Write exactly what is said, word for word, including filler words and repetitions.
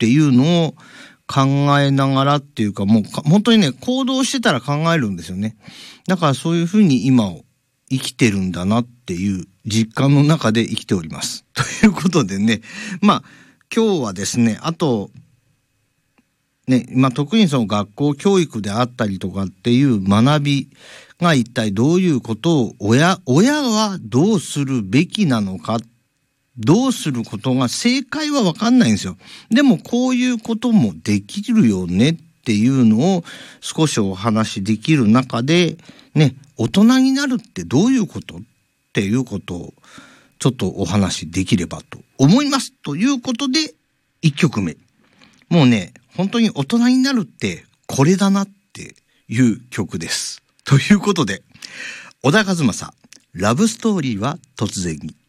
っていうのを考えながらっていうか、もう本当にね、行動してたら考えるんですよね。だからそういうふうに今を生きてるんだなっていう実感の中で生きております。ということでね、まあ今日はですね、あとね、まあ特にその学校教育であったりとかっていう学びが一体どういうことを親、親はどうするべきなのか、どうすることが正解はわかんないんですよ。でもこういうこともできるよねっていうのを少しお話しできる中でね、大人になるってどういうことっていうことをちょっとお話しできればと思います。ということでいっきょくめ。もうね、本当に大人になるってこれだなっていう曲です。ということで、小田和正、ラブストーリーは突然に。